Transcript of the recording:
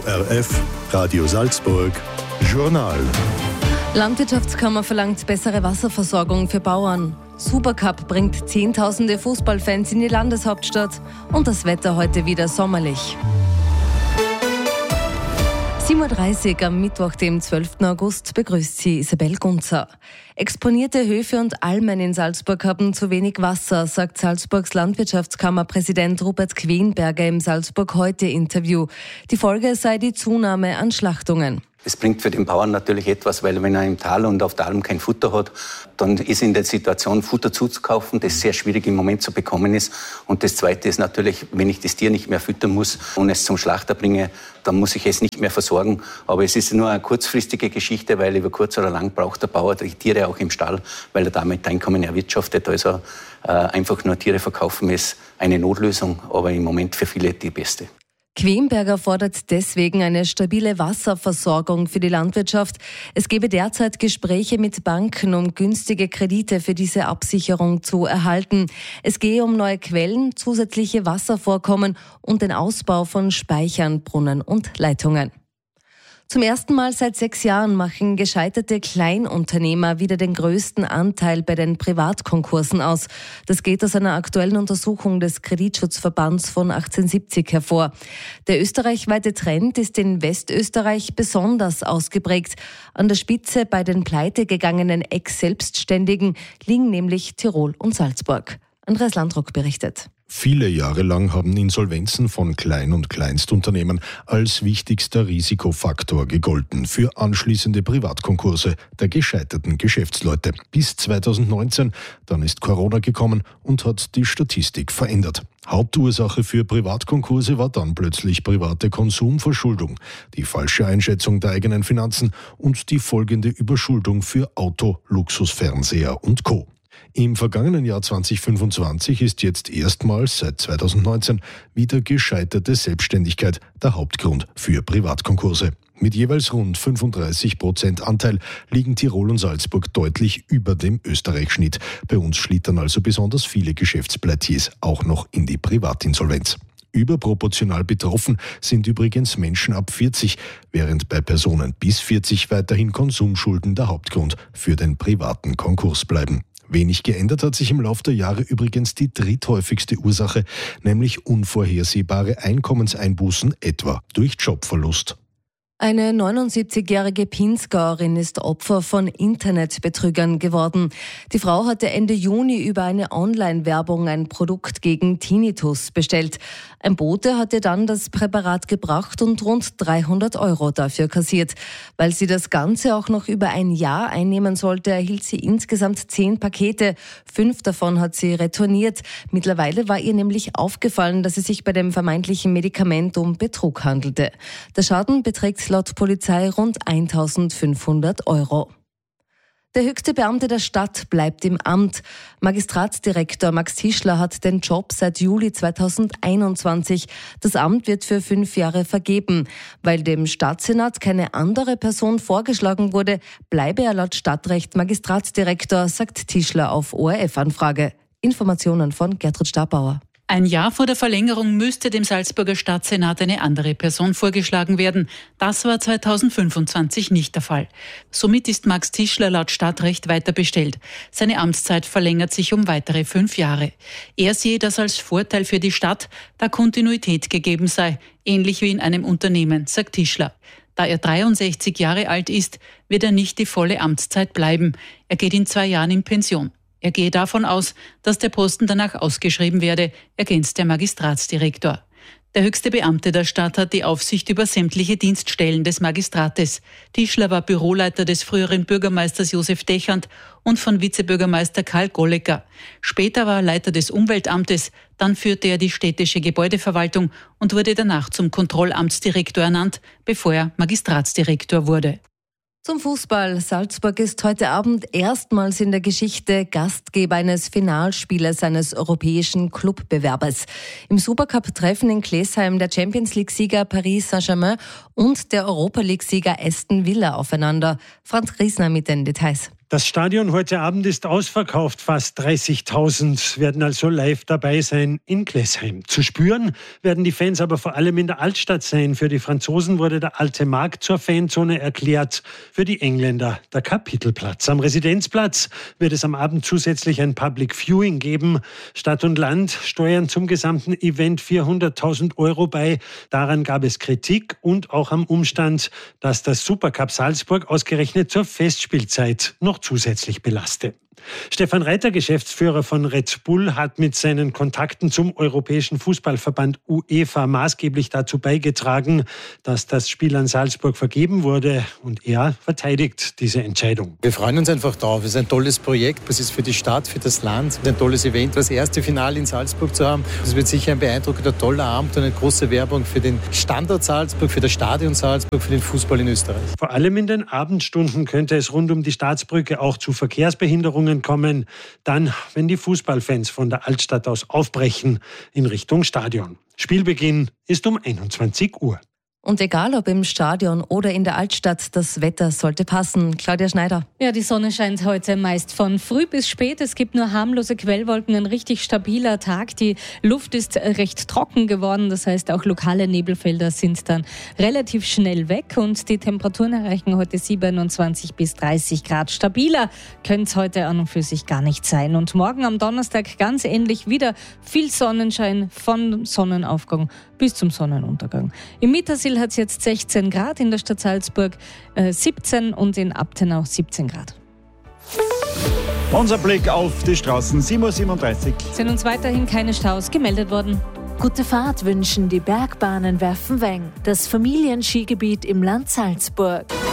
ORF, Radio Salzburg, Journal. Landwirtschaftskammer verlangt bessere Wasserversorgung für Bauern. Supercup bringt Zehntausende Fußballfans in die Landeshauptstadt und das Wetter heute wieder sommerlich. 7.30 Uhr am Mittwoch, dem 12. August, begrüßt sie Isabel Gunzer. Exponierte Höfe und Almen in Salzburg haben zu wenig Wasser, sagt Salzburgs Landwirtschaftskammerpräsident Rupert Quenberger im Salzburg-Heute-Interview. Die Folge sei die Zunahme an Schlachtungen. Es bringt für den Bauern natürlich etwas, weil wenn er im Tal und auf der Alm kein Futter hat, dann ist er in der Situation, Futter zuzukaufen, das sehr schwierig im Moment zu bekommen ist. Und das Zweite ist natürlich, wenn ich das Tier nicht mehr füttern muss und es zum Schlachter bringe, dann muss ich es nicht mehr versorgen. Aber es ist nur eine kurzfristige Geschichte, weil über kurz oder lang braucht der Bauer die Tiere auch im Stall, weil er damit Einkommen erwirtschaftet. Also einfach nur Tiere verkaufen ist eine Notlösung, aber im Moment für viele die beste. Quenberger fordert deswegen eine stabile Wasserversorgung für die Landwirtschaft. Es gebe derzeit Gespräche mit Banken, um günstige Kredite für diese Absicherung zu erhalten. Es gehe um neue Quellen, zusätzliche Wasservorkommen und den Ausbau von Speichern, Brunnen und Leitungen. Zum ersten Mal seit 6 Jahren machen gescheiterte Kleinunternehmer wieder den größten Anteil bei den Privatkonkursen aus. Das geht aus einer aktuellen Untersuchung des Kreditschutzverbands von 1870 hervor. Der österreichweite Trend ist in Westösterreich besonders ausgeprägt. An der Spitze bei den pleitegegangenen Ex-Selbstständigen liegen nämlich Tirol und Salzburg. Andreas Landrock berichtet. Viele Jahre lang haben Insolvenzen von Klein- und Kleinstunternehmen als wichtigster Risikofaktor gegolten für anschließende Privatkonkurse der gescheiterten Geschäftsleute. Bis 2019, dann ist Corona gekommen und hat die Statistik verändert. Hauptursache für Privatkonkurse war dann plötzlich private Konsumverschuldung, die falsche Einschätzung der eigenen Finanzen und die folgende Überschuldung für Auto, Luxusfernseher und Co. Im vergangenen Jahr 2025 ist jetzt erstmals seit 2019 wieder gescheiterte Selbstständigkeit der Hauptgrund für Privatkonkurse. Mit jeweils rund 35% Anteil liegen Tirol und Salzburg deutlich über dem Österreich-Schnitt. Bei uns schlittern also besonders viele Geschäftspleitiers auch noch in die Privatinsolvenz. Überproportional betroffen sind übrigens Menschen ab 40, während bei Personen bis 40 weiterhin Konsumschulden der Hauptgrund für den privaten Konkurs bleiben. Wenig geändert hat sich im Laufe der Jahre übrigens die dritthäufigste Ursache, nämlich unvorhersehbare Einkommenseinbußen, etwa durch Jobverlust. Eine 79-jährige Pinzgauerin ist Opfer von Internetbetrügern geworden. Die Frau hatte Ende Juni über eine Online-Werbung ein Produkt gegen Tinnitus bestellt. Ein Bote hat ihr dann das Präparat gebracht und rund 300 € dafür kassiert. Weil sie das Ganze auch noch über ein Jahr einnehmen sollte, erhielt sie insgesamt 10 Pakete. 5 davon hat sie retourniert. Mittlerweile war ihr nämlich aufgefallen, dass es sich bei dem vermeintlichen Medikament um Betrug handelte. Der Schaden beträgt laut Polizei rund 1.500 €. Der höchste Beamte der Stadt bleibt im Amt. Magistratsdirektor Max Tischler hat den Job seit Juli 2021. Das Amt wird für 5 Jahre vergeben. Weil dem Stadtsenat keine andere Person vorgeschlagen wurde, bleibe er laut Stadtrecht Magistratsdirektor, sagt Tischler auf ORF-Anfrage. Informationen von Gertrud Stabauer. Ein Jahr vor der Verlängerung müsste dem Salzburger Stadtsenat eine andere Person vorgeschlagen werden. Das war 2025 nicht der Fall. Somit ist Max Tischler laut Stadtrecht weiter bestellt. Seine Amtszeit verlängert sich um weitere 5 Jahre. Er sehe das als Vorteil für die Stadt, da Kontinuität gegeben sei, ähnlich wie in einem Unternehmen, sagt Tischler. Da er 63 Jahre alt ist, wird er nicht die volle Amtszeit bleiben. Er geht in 2 Jahren in Pension. Er gehe davon aus, dass der Posten danach ausgeschrieben werde, ergänzt der Magistratsdirektor. Der höchste Beamte der Stadt hat die Aufsicht über sämtliche Dienststellen des Magistrates. Tischler war Büroleiter des früheren Bürgermeisters Josef Dechand und von Vizebürgermeister Karl Gollecker. Später war er Leiter des Umweltamtes, dann führte er die städtische Gebäudeverwaltung und wurde danach zum Kontrollamtsdirektor ernannt, bevor er Magistratsdirektor wurde. Zum Fußball. Salzburg ist heute Abend erstmals in der Geschichte Gastgeber eines Finalspieles eines europäischen Clubbewerbers. Im Supercup treffen in Klesheim der Champions-League-Sieger Paris Saint-Germain und der Europa-League-Sieger Aston Villa aufeinander. Franz Griesner mit den Details. Das Stadion heute Abend ist ausverkauft. Fast 30.000 werden also live dabei sein in Glesheim. Zu spüren werden die Fans aber vor allem in der Altstadt sein. Für die Franzosen wurde der Alte Markt zur Fanzone erklärt. Für die Engländer der Kapitelplatz. Am Residenzplatz wird es am Abend zusätzlich ein Public Viewing geben. Stadt und Land steuern zum gesamten Event 400.000 € bei. Daran gab es Kritik und auch am Umstand, dass das Supercup Salzburg ausgerechnet zur Festspielzeit noch zusätzlich belaste. Stefan Reiter, Geschäftsführer von Red Bull, hat mit seinen Kontakten zum Europäischen Fußballverband UEFA maßgeblich dazu beigetragen, dass das Spiel an Salzburg vergeben wurde. Und er verteidigt diese Entscheidung. Wir freuen uns einfach drauf. Es ist ein tolles Projekt. Es ist für die Stadt, für das Land ein tolles Event, das erste Finale in Salzburg zu haben. Es wird sicher ein beeindruckender, toller Abend und eine große Werbung für den Standort Salzburg, für das Stadion Salzburg, für den Fußball in Österreich. Vor allem in den Abendstunden könnte es rund um die Staatsbrücke auch zu Verkehrsbehinderungen kommen, dann, wenn die Fußballfans von der Altstadt aus aufbrechen in Richtung Stadion. Spielbeginn ist um 21 Uhr. Und egal ob im Stadion oder in der Altstadt, das Wetter sollte passen. Claudia Schneider. Ja, die Sonne scheint heute meist von früh bis spät. Es gibt nur harmlose Quellwolken, ein richtig stabiler Tag. Die Luft ist recht trocken geworden, das heißt auch lokale Nebelfelder sind dann relativ schnell weg und die Temperaturen erreichen heute 27 bis 30 Grad. Stabiler könnte es heute an und für sich gar nicht sein. Und morgen am Donnerstag ganz ähnlich wieder viel Sonnenschein von Sonnenaufgang bis zum Sonnenuntergang. Im Mittersill hat es jetzt 16 Grad, in der Stadt Salzburg 17 und in Abtenau 17 Grad. Unser Blick auf die Straßen, 7:37 Uhr. Sind uns weiterhin keine Staus gemeldet worden. Gute Fahrt wünschen die Bergbahnen Werfenweng, das Familienskigebiet im Land Salzburg.